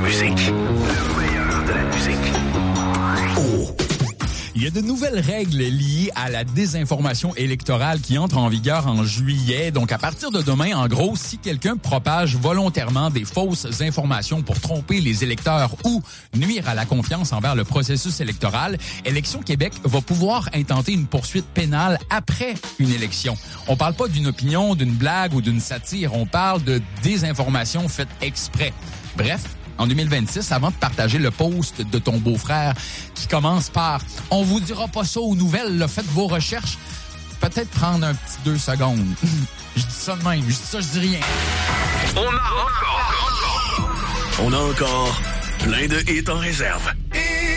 musique. Le meilleur de la musique. Oh. Il y a de nouvelles règles liées à la désinformation électorale qui entrent en vigueur en juillet. Donc, à partir de demain, en gros, si quelqu'un propage volontairement des fausses informations pour tromper les électeurs ou nuire à la confiance envers le processus électoral, Élections Québec va pouvoir intenter une poursuite pénale après une élection. On parle pas d'une opinion, d'une blague ou d'une satire. On parle de désinformation faite exprès. Bref, en 2026, avant de partager le post de ton beau-frère qui commence par « On vous dira pas ça aux nouvelles, là, faites vos recherches », peut-être prendre un petit 2 secondes. Je dis ça de même, je dis ça, je dis rien. On a encore plein de hits en réserve.